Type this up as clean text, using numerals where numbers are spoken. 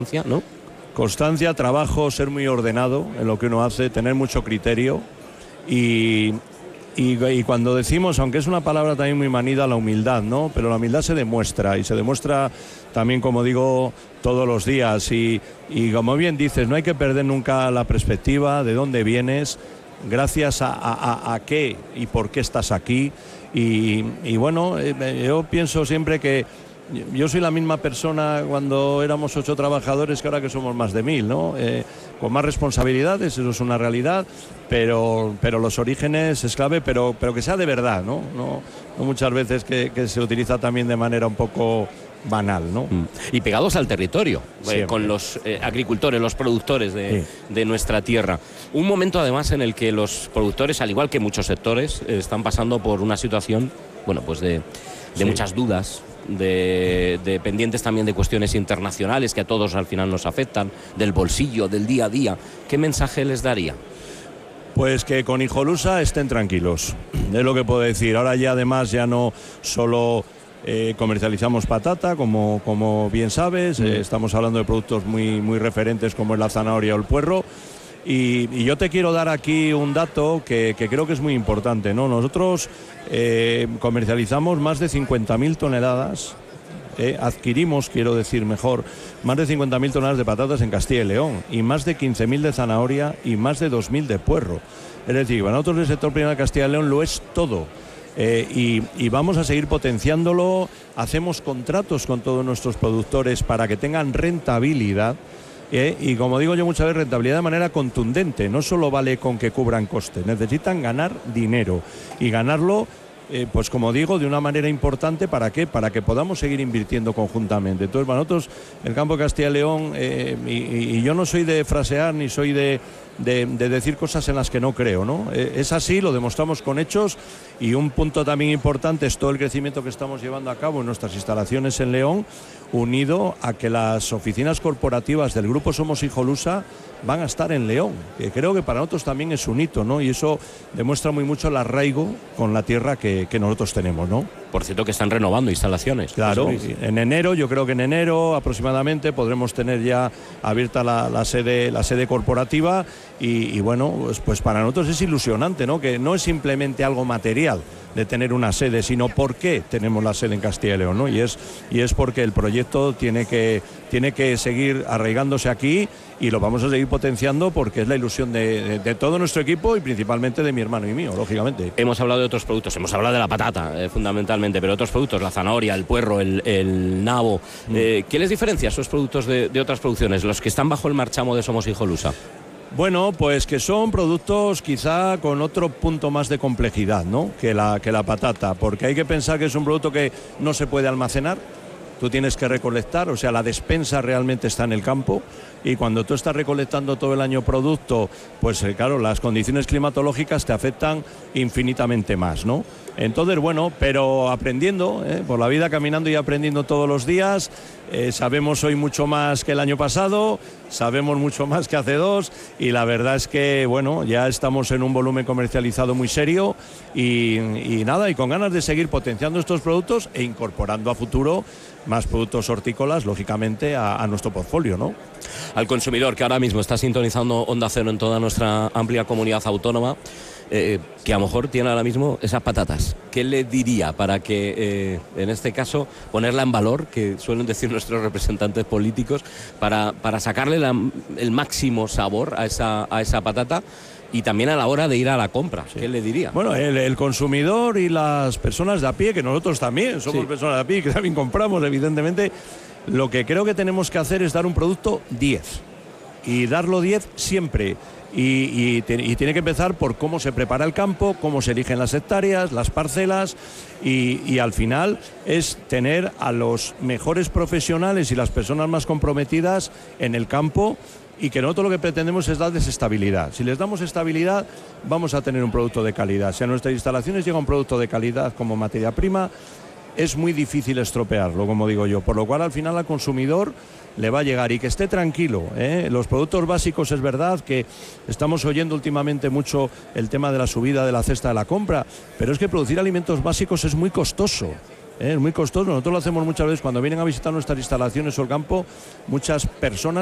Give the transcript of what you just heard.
¿no? Constancia, trabajo, ser muy ordenado en lo que uno hace, tener mucho criterio y cuando decimos, aunque es una palabra también muy manida, la humildad, ¿no? Pero la humildad se demuestra y se demuestra también, como digo, todos los días y como bien dices, no hay que perder nunca la perspectiva de dónde vienes, gracias a qué y por qué estás aquí y bueno, yo pienso siempre que yo soy la misma persona cuando éramos 8 trabajadores que ahora que somos más de 1000, ¿no? Con más responsabilidades, eso es una realidad, pero los orígenes es clave, pero que sea de verdad, ¿no? No muchas veces que se utiliza también de manera un poco banal, ¿no? Y pegados al territorio, con los agricultores, los productores de nuestra tierra. Un momento además en el que los productores, al igual que muchos sectores, están pasando por una situación, bueno, pues de muchas dudas, de pendientes también de cuestiones internacionales que a todos al final nos afectan, del bolsillo, del día a día. ¿Qué mensaje les daría? Pues que con Hijolusa estén tranquilos, es lo que puedo decir. Ahora ya además ya no solo comercializamos patata, como bien sabes, estamos hablando de productos muy referentes como es la zanahoria o el puerro. Y yo te quiero dar aquí un dato que creo que es muy importante, ¿no? Nosotros comercializamos más de 50.000 toneladas, adquirimos, quiero decir mejor, más de 50.000 toneladas de patatas en Castilla y León, y más de 15.000 de zanahoria y más de 2.000 de puerro. Es decir, para nosotros el sector primario de Castilla y León lo es todo. Y vamos a seguir potenciándolo, hacemos contratos con todos nuestros productores para que tengan rentabilidad. Y como digo yo muchas veces, rentabilidad de manera contundente, no solo vale con que cubran costes, necesitan ganar dinero y ganarlo, pues como digo, de una manera importante. ¿Para qué? Para que podamos seguir invirtiendo conjuntamente. Entonces, para nosotros, el campo de Castilla y León, y yo no soy de frasear ni soy de decir cosas en las que no creo, ¿no? Es así, lo demostramos con hechos, y un punto también importante es todo el crecimiento que estamos llevando a cabo en nuestras instalaciones en León, unido a que las oficinas corporativas del Grupo Somos Hijolusa van a estar en León, que creo que para nosotros también es un hito, ¿no? Y eso demuestra muy mucho el arraigo con la tierra que nosotros tenemos, ¿no? Por cierto, que están renovando instalaciones. Claro, en enero, yo creo que en enero aproximadamente podremos tener ya abierta la sede corporativa y bueno, pues para nosotros es ilusionante, ¿no? Que no es simplemente algo material de tener una sede, sino por qué tenemos la sede en Castilla y León, ¿no? Y es porque el proyecto tiene que seguir arraigándose aquí y lo vamos a seguir potenciando porque es la ilusión de todo nuestro equipo y principalmente de mi hermano y mío, lógicamente. Hemos hablado de otros productos, hemos hablado de la patata fundamentalmente, pero otros productos, la zanahoria, el puerro, el nabo. ¿Qué les diferencia esos productos de otras producciones, los que están bajo el marchamo de Somos Hijolusa? Bueno, pues que son productos quizá con otro punto más de complejidad, ¿no? que la patata, porque hay que pensar que es un producto que no se puede almacenar, tú tienes que recolectar, o sea, la despensa realmente está en el campo, y cuando tú estás recolectando todo el año producto, pues claro, las condiciones climatológicas te afectan infinitamente más, ¿no? Entonces, bueno, pero aprendiendo, por la vida caminando y aprendiendo todos los días, sabemos hoy mucho más que el año pasado, sabemos mucho más que hace 2, y la verdad es que, bueno, ya estamos en un volumen comercializado muy serio y nada, y con ganas de seguir potenciando estos productos e incorporando a futuro más productos hortícolas, lógicamente, a nuestro portfolio, ¿no? Al consumidor que ahora mismo está sintonizando Onda Cero en toda nuestra amplia comunidad autónoma, que a lo mejor tiene ahora mismo esas patatas, ¿qué le diría para que, en este caso, ponerla en valor, que suelen decir nuestros representantes políticos, para sacarle el máximo sabor a esa patata? Y también a la hora de ir a la compra, ¿qué le diría? Bueno, el consumidor y las personas de a pie, que nosotros también somos personas de a pie, que también compramos, evidentemente, lo que creo que tenemos que hacer es dar un producto 10. Y darlo 10 siempre. Y tiene que empezar por cómo se prepara el campo, cómo se eligen las hectáreas, las parcelas, y al final es tener a los mejores profesionales y las personas más comprometidas en el campo, y que nosotros lo que pretendemos es darles estabilidad. Si les damos estabilidad, vamos a tener un producto de calidad. Si a nuestras instalaciones llega un producto de calidad como materia prima, es muy difícil estropearlo, como digo yo, por lo cual al final al consumidor le va a llegar, y que esté tranquilo, ¿eh? Los productos básicos, es verdad que estamos oyendo últimamente mucho el tema de la subida de la cesta de la compra, pero es que producir alimentos básicos es muy costoso. Es muy costoso. Nosotros lo hacemos muchas veces cuando vienen a visitar nuestras instalaciones o el campo. Muchas personas